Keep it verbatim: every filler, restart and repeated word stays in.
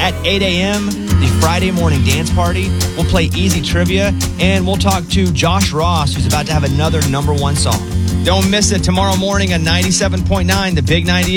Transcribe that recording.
At eight a.m., the Friday morning dance party. We'll play easy trivia, and we'll talk to Josh Ross, who's about to have another number one song. Don't miss it tomorrow morning at ninety-seven point nine, The Big ninety-eight.